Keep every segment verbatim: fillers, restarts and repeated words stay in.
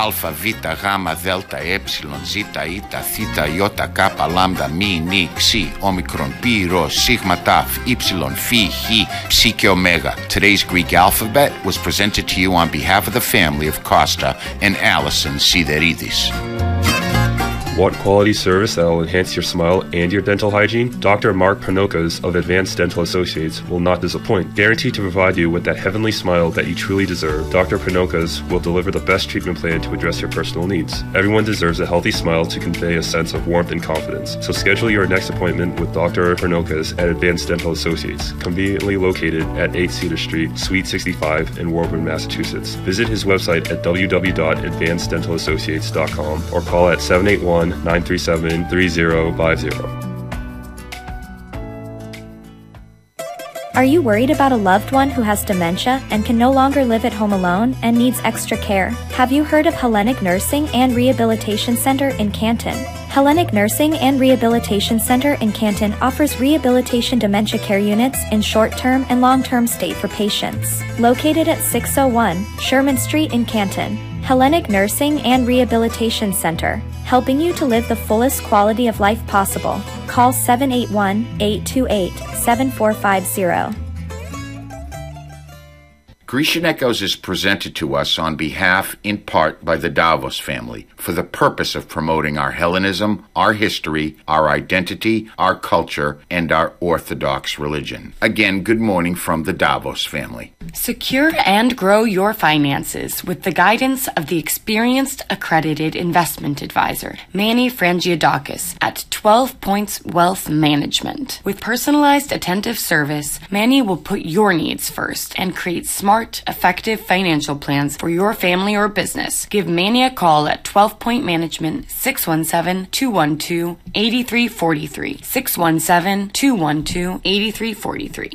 alpha, vita, gamma, delta, epsilon, zeta, eta, theta, iota, kappa, lambda, mi, ni, xi, omicron, pi, rho, sigma, tau, epsilon, phi, hi, psi, και omega. Today's Greek alphabet was presented to you on behalf of the family of Costa and Allison Sideridis. Want quality service that will enhance your smile and your dental hygiene? Doctor Mark Panokas of Advanced Dental Associates will not disappoint. Guaranteed to provide you with that heavenly smile that you truly deserve, Doctor Panokas will deliver the best treatment plan to address your personal needs. Everyone deserves a healthy smile to convey a sense of warmth and confidence. So schedule your next appointment with Doctor Panokas at Advanced Dental Associates, conveniently located at eight Cedar Street, Suite sixty-five in Warburton, Massachusetts. Visit his website at w w w dot advanced dental associates dot com or call at seven eight one, nine three seven, three zero five zero. Are you worried about a loved one who has dementia and can no longer live at home alone and needs extra care? Have you heard of Hellenic Nursing and Rehabilitation Center in Canton? Hellenic Nursing and Rehabilitation Center in Canton offers rehabilitation dementia care units in short-term and long-term stay for patients. Located at six oh one Sherman Street in Canton, Hellenic Nursing and Rehabilitation Center, helping you to live the fullest quality of life possible. Call seven eight one, eight two eight, seven four five zero. Grecian Echoes is presented to us on behalf, in part, by the Davos family for the purpose of promoting our Hellenism, our history, our identity, our culture, and our Orthodox religion. Again, good morning from the Davos family. Secure and grow your finances with the guidance of the experienced accredited investment advisor, Manny Frangiadakis at twelve Points Wealth Management. With personalized attentive service, Manny will put your needs first and create smart, effective financial plans for your family or business. Give Manny a call at twelve Point Management, six one seven, two one two, eight three four three, six one seven, two one two, eight three four three.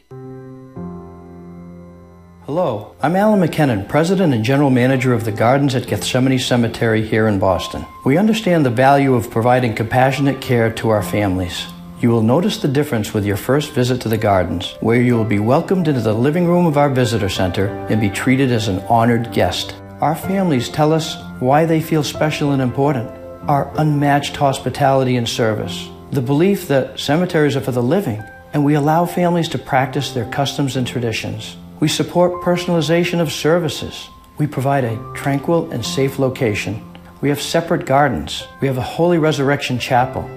Hello, I'm Alan McKinnon, President and General Manager of the Gardens at Gethsemane Cemetery here in Boston. We understand the value of providing compassionate care to our families. You will notice the difference with your first visit to the Gardens, where you will be welcomed into the living room of our visitor center and be treated as an honored guest. Our families tell us why they feel special and important. Our unmatched hospitality and service. The belief that cemeteries are for the living, and we allow families to practice their customs and traditions. We support personalization of services. We provide a tranquil and safe location. We have separate gardens. We have a Holy Resurrection Chapel.